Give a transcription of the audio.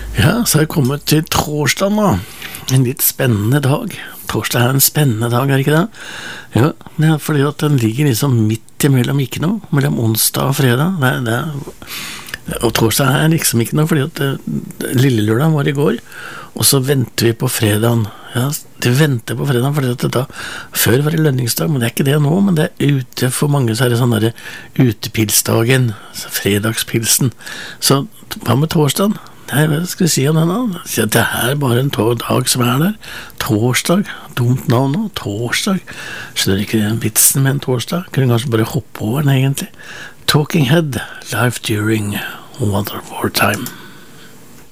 Ja, så har jeg kommet til torsdag nå. En litt spennende dag. Torsdag er en spennende dag, er det ikke det? Ja, det er fordi at den ligger liksom midt imellom ikke noe, mellom onsdag og fredag. Og torsdag er liksom ikke noe, fordi at lille lørdag var i går, og så venter vi på fredagen. Ja, de venter på fredagen, fordi at da, før var det lønningsdag, men det er ikke det nå, men det er ute for mange, så er det sånn der utepilsdagen, fredagspilsen. Så hva med torsdagen? Nei, hva skal vi si om den da? Det er bare en dag som er der. Torsdag, dumt navn nå, torsdag. Skjønner ikke vitsen med en torsdag? Kunne kanskje bare hoppe over den egentlig. Talking Head, Life During Wonderful Time.